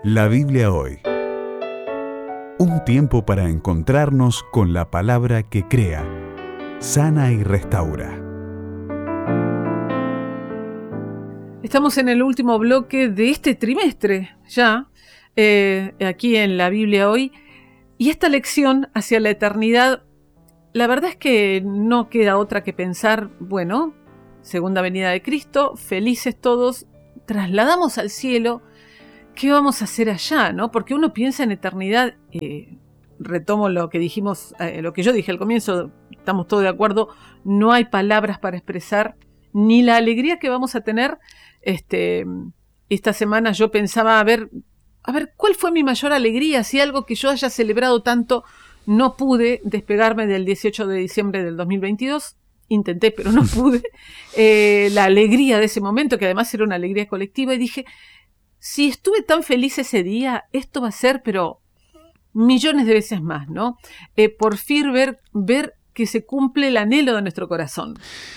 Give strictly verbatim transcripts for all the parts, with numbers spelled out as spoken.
La Biblia hoy. Un tiempo para encontrarnos con la palabra que crea, sana y restaura. Estamos en el último bloque de este trimestre, ya, eh, aquí en la Biblia hoy. Y esta lección hacia la eternidad, la verdad es que no queda otra que pensar, bueno, segunda venida de Cristo, felices todos, trasladamos al cielo. ¿Qué vamos a hacer allá, no? Porque uno piensa en eternidad, eh, retomo lo que dijimos, eh, lo que yo dije al comienzo, estamos todos de acuerdo, no hay palabras para expresar ni la alegría que vamos a tener. Este, esta semana yo pensaba, a ver, a ver, ¿cuál fue mi mayor alegría? Si algo que yo haya celebrado tanto, no pude despegarme del dieciocho de diciembre del dos mil veintidós, intenté, pero no pude, eh, la alegría de ese momento, que además era una alegría colectiva, y dije, si estuve tan feliz ese día, esto va a ser, pero millones de veces más, ¿no? Eh, por fin ver, ver que se cumple el anhelo de nuestro corazón.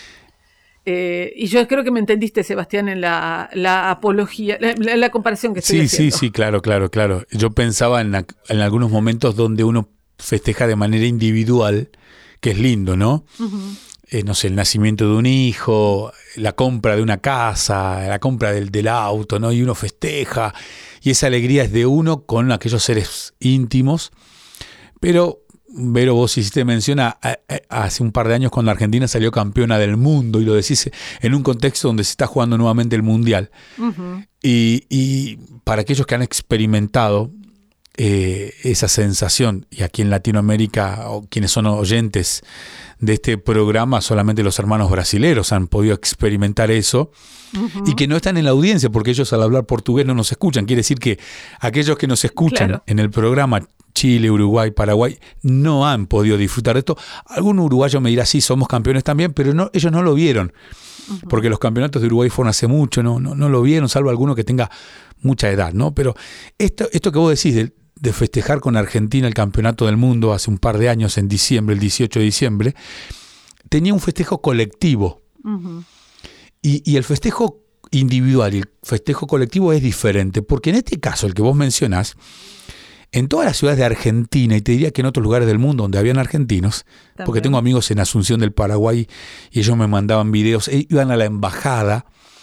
Eh, y yo creo que me entendiste, Sebastián, en la, la apología, la, la comparación que estoy sí, haciendo. Sí, sí, claro, claro, claro. Yo pensaba en, la, en algunos momentos donde uno festeja de manera individual, que es lindo, ¿no? Uh-huh. Eh, no sé, el nacimiento de un hijo, la compra de una casa, la compra del, del auto, ¿no? Y uno festeja, y esa alegría es de uno con aquellos seres íntimos. Pero, Vero, vos hiciste mención a, a, a hace un par de años cuando Argentina salió campeona del mundo, y lo decís en un contexto donde se está jugando nuevamente el Mundial. Uh-huh. Y, y para aquellos que han experimentado eh, esa sensación, y aquí en Latinoamérica, o quienes son oyentes de este programa, solamente los hermanos brasileros han podido experimentar eso, uh-huh. y que no están en la audiencia porque ellos al hablar portugués no nos escuchan. Quiere decir que aquellos que nos escuchan claro. en el programa, Chile, Uruguay, Paraguay, no han podido disfrutar de esto. Algún uruguayo me dirá, sí, somos campeones también, pero no, ellos no lo vieron, uh-huh. porque los campeonatos de Uruguay fueron hace mucho, no, no, no lo vieron, salvo alguno que tenga mucha edad, ¿no? Pero esto, esto que vos decís de, de festejar con Argentina el campeonato del mundo hace un par de años, en diciembre, el dieciocho de diciembre, tenía un festejo colectivo. Uh-huh. Y, y el festejo individual y el festejo colectivo es diferente, porque en este caso, el que vos mencionás, en todas las ciudades de Argentina, y te diría que en otros lugares del mundo donde habían argentinos, también. Porque tengo amigos en Asunción del Paraguay y ellos me mandaban videos, e iban a la embajada,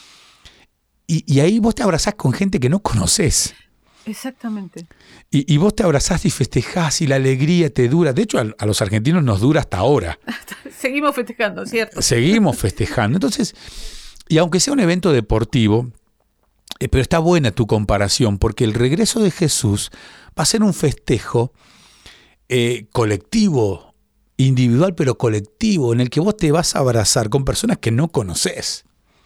y, y ahí vos te abrazás con gente que no conocés. Exactamente. Y, y vos te abrazás y festejás y la alegría te dura. De hecho, a, a los argentinos nos dura hasta ahora. Seguimos festejando, ¿cierto? Seguimos festejando. Entonces, y aunque sea un evento deportivo, eh, pero está buena tu comparación, porque el regreso de Jesús va a ser un festejo eh, colectivo, individual pero colectivo, en el que vos te vas a abrazar con personas que no conoces.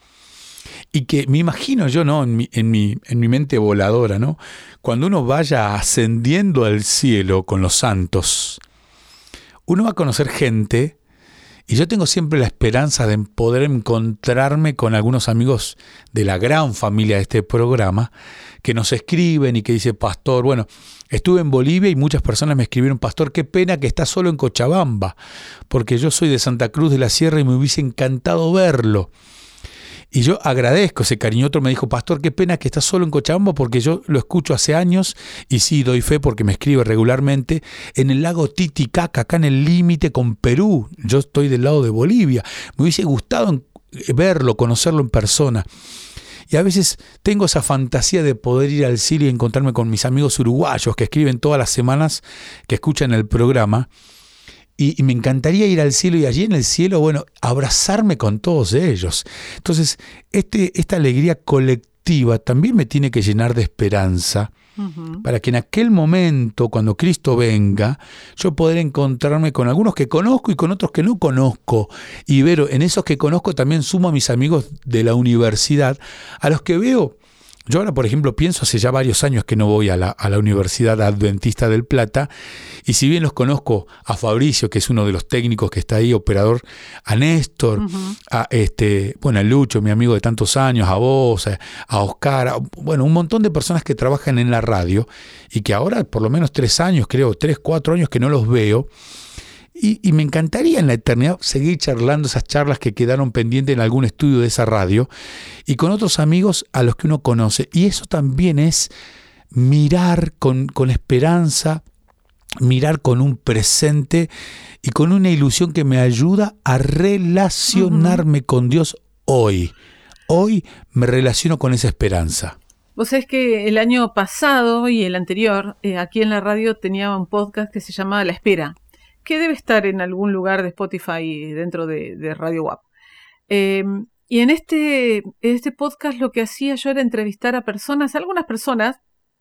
Y que me imagino yo, ¿no? En mi, en mi, en mi mente voladora, ¿no? Cuando uno vaya ascendiendo al cielo con los santos, uno va a conocer gente, y yo tengo siempre la esperanza de poder encontrarme con algunos amigos de la gran familia de este programa, que nos escriben y que dicen, pastor, bueno, estuve en Bolivia y muchas personas me escribieron, pastor, qué pena que estás solo en Cochabamba, porque yo soy de Santa Cruz de la Sierra y me hubiese encantado verlo. Y yo agradezco ese cariño. Otro me dijo, pastor, qué pena que estás solo en Cochabamba porque yo lo escucho hace años y sí, doy fe porque me escribe regularmente en el lago Titicaca, acá en el límite con Perú. Yo estoy del lado de Bolivia. Me hubiese gustado verlo, conocerlo en persona. Y a veces tengo esa fantasía de poder ir al cielo y encontrarme con mis amigos uruguayos que escriben todas las semanas, que escuchan el programa. Y, y me encantaría ir al cielo y allí en el cielo, bueno, abrazarme con todos ellos. Entonces, este, esta alegría colectiva también me tiene que llenar de esperanza, uh-huh. para que en aquel momento, cuando Cristo venga, yo poder encontrarme con algunos que conozco y con otros que no conozco. Y ver, en esos que conozco también sumo a mis amigos de la universidad, a los que veo. Yo ahora, por ejemplo, pienso, hace ya varios años que no voy a la, a la Universidad Adventista del Plata, y si bien los conozco a Fabricio, que es uno de los técnicos que está ahí, operador, a Néstor, uh-huh. a este, bueno, a Lucho, mi amigo de tantos años, a vos, a, a Oscar, a, bueno, un montón de personas que trabajan en la radio, y que ahora por lo menos tres años, creo, tres, cuatro años que no los veo, Y, y me encantaría en la eternidad seguir charlando esas charlas que quedaron pendientes en algún estudio de esa radio y con otros amigos a los que uno conoce. Y eso también es mirar con, con esperanza, mirar con un presente y con una ilusión que me ayuda a relacionarme uh-huh. con Dios hoy. Hoy me relaciono con esa esperanza. Vos sabés que el año pasado y el anterior, eh, aquí en la radio tenía un podcast que se llamaba La Espera, que debe estar en algún lugar de Spotify dentro de, de Radio W A P. Eh, y en este, en este podcast lo que hacía yo era entrevistar a personas, algunas personas,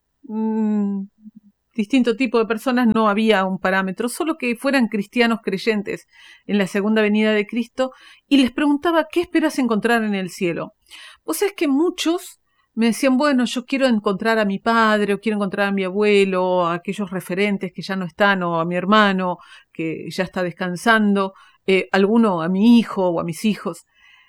mmm, distinto tipo de personas, no había un parámetro, solo que fueran cristianos creyentes en la segunda venida de Cristo, y les preguntaba, ¿qué esperas encontrar en el cielo? Vos sabés que muchos me decían, bueno, yo quiero encontrar a mi padre, o quiero encontrar a mi abuelo, a aquellos referentes que ya no están, o a mi hermano que ya está descansando, eh, alguno a mi hijo o a mis hijos.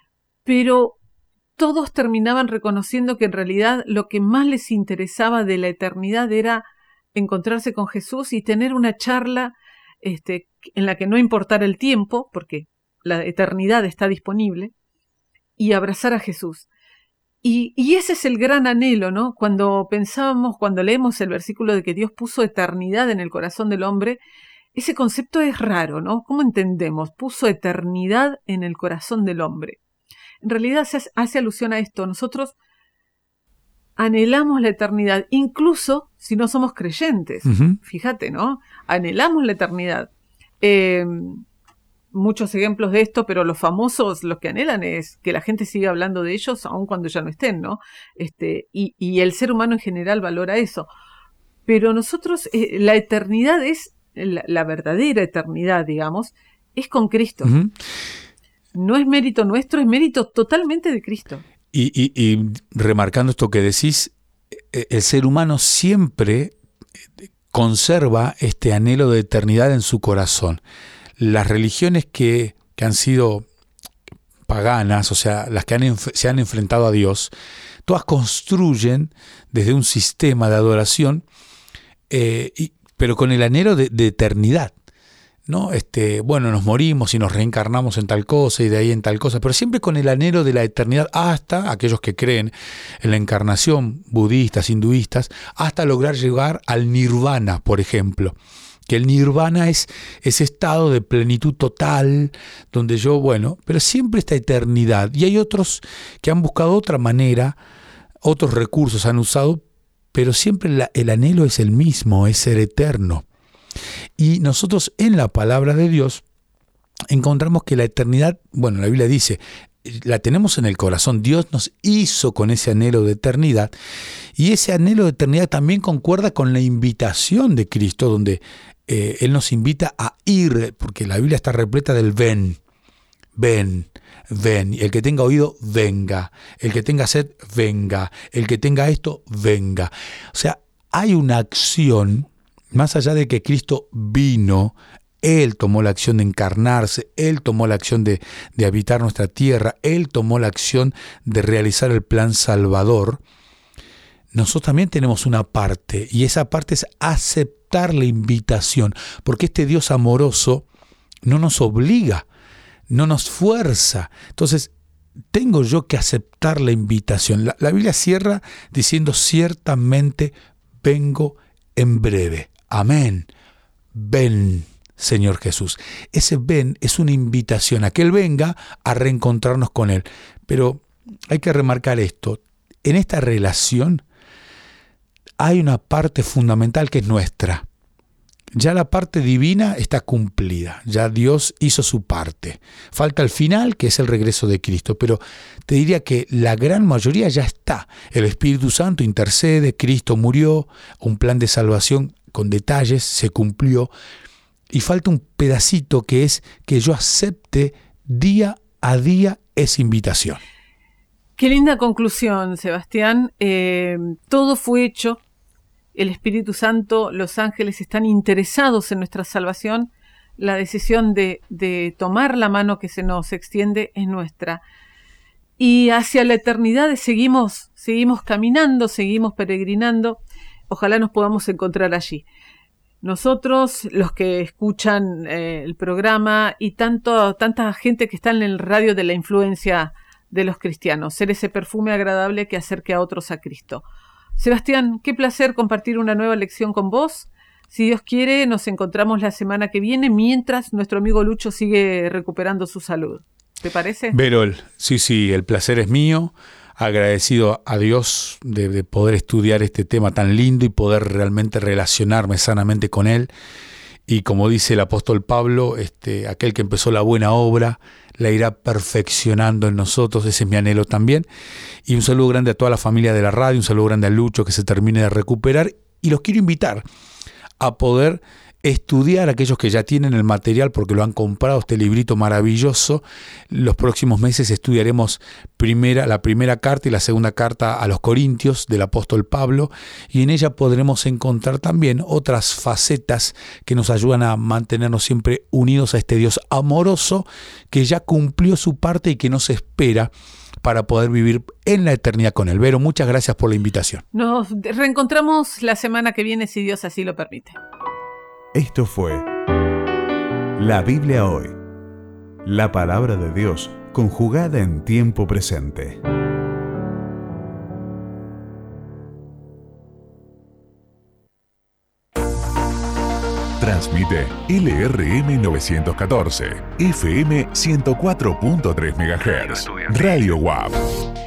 Pero todos terminaban reconociendo que en realidad lo que más les interesaba de la eternidad era encontrarse con Jesús y tener una charla este, en la que no importara el tiempo, porque la eternidad está disponible, y abrazar a Jesús. Y, y ese es el gran anhelo, ¿no? Cuando pensábamos, cuando leemos el versículo de que Dios puso eternidad en el corazón del hombre, ese concepto es raro, ¿no? ¿Cómo entendemos? Puso eternidad en el corazón del hombre. En realidad se hace, hace alusión a esto. Nosotros anhelamos la eternidad, incluso si no somos creyentes. Uh-huh. Fíjate, ¿no? Anhelamos la eternidad. Eh, muchos ejemplos de esto, pero los famosos, los que anhelan es que la gente siga hablando de ellos aun cuando ya no estén, ¿no? Este, y, y el ser humano en general valora eso. Pero nosotros, eh, la eternidad es, la, la verdadera eternidad, digamos, es con Cristo. Uh-huh. No es mérito nuestro, es mérito totalmente de Cristo. Y, y, y remarcando esto que decís, el ser humano siempre conserva este anhelo de eternidad en su corazón. Las religiones que, que han sido paganas, o sea, las que han, se han enfrentado a Dios, todas construyen desde un sistema de adoración, eh, y, pero con el anhelo de, de eternidad. ¿No? Este, bueno, nos morimos y nos reencarnamos en tal cosa y de ahí en tal cosa, pero siempre con el anhelo de la eternidad, hasta aquellos que creen en la encarnación, budistas, hinduistas, hasta lograr llegar al nirvana, por ejemplo. Que el nirvana es ese estado de plenitud total, donde yo, bueno, pero siempre esta eternidad. Y hay otros que han buscado otra manera, otros recursos han usado, pero siempre la, el anhelo es el mismo, es ser eterno. Y nosotros en la palabra de Dios encontramos que la eternidad, bueno, la Biblia dice, la tenemos en el corazón. Dios nos hizo con ese anhelo de eternidad, y ese anhelo de eternidad también concuerda con la invitación de Cristo, donde eh, Él nos invita a ir, porque la Biblia está repleta del ven, ven, ven. El que tenga oído, venga. El que tenga sed, venga. El que tenga esto, venga. O sea, hay una acción. Más allá de que Cristo vino, Él tomó la acción de encarnarse, Él tomó la acción de, de habitar nuestra tierra, Él tomó la acción de realizar el plan salvador, nosotros también tenemos una parte, y esa parte es aceptar la invitación, porque este Dios amoroso no nos obliga, no nos fuerza. Entonces, tengo yo que aceptar la invitación. La, la Biblia cierra diciendo, ciertamente vengo en breve. Amén. Ven, Señor Jesús. Ese ven es una invitación a que Él venga a reencontrarnos con Él. Pero hay que remarcar esto. En esta relación hay una parte fundamental que es nuestra. Ya la parte divina está cumplida. Ya Dios hizo su parte. Falta el final, que es el regreso de Cristo. Pero te diría que la gran mayoría ya está. El Espíritu Santo intercede, Cristo murió, un plan de salvación con detalles se cumplió, y falta un pedacito que es que yo acepte día a día esa invitación. Qué linda conclusión, Sebastián. Eh, todo fue hecho. El Espíritu Santo, los ángeles están interesados en nuestra salvación. La decisión de, de tomar la mano que se nos extiende es nuestra. Y hacia la eternidad seguimos, seguimos caminando, seguimos peregrinando. Ojalá nos podamos encontrar allí. Nosotros, los que escuchan eh, el programa, y tanto, tanta gente que está en el radio de la influencia de los cristianos, ser ese perfume agradable que acerque a otros a Cristo. Sebastián, qué placer compartir una nueva lección con vos. Si Dios quiere, nos encontramos la semana que viene mientras nuestro amigo Lucho sigue recuperando su salud. ¿Te parece? Verol, sí, sí, el placer es mío. Agradecido a Dios de, de poder estudiar este tema tan lindo y poder realmente relacionarme sanamente con él. Y como dice el apóstol Pablo, este, aquel que empezó la buena obra la irá perfeccionando en nosotros. Ese es mi anhelo también. Y un saludo grande a toda la familia de la radio, un saludo grande a Lucho, que se termine de recuperar. Y los quiero invitar a poder estudiar, aquellos que ya tienen el material porque lo han comprado, este librito maravilloso. Los próximos meses estudiaremos primera, la primera carta y la segunda carta a los Corintios del apóstol Pablo, y en ella podremos encontrar también otras facetas que nos ayudan a mantenernos siempre unidos a este Dios amoroso que ya cumplió su parte y que nos espera para poder vivir en la eternidad con él. Vero, muchas gracias por la invitación. Nos reencontramos la semana que viene, si Dios así lo permite. Esto fue La Biblia Hoy, la palabra de Dios conjugada en tiempo presente. Transmite L R M novecientos catorce, F M ciento cuatro punto tres megahertz, Radio W A P.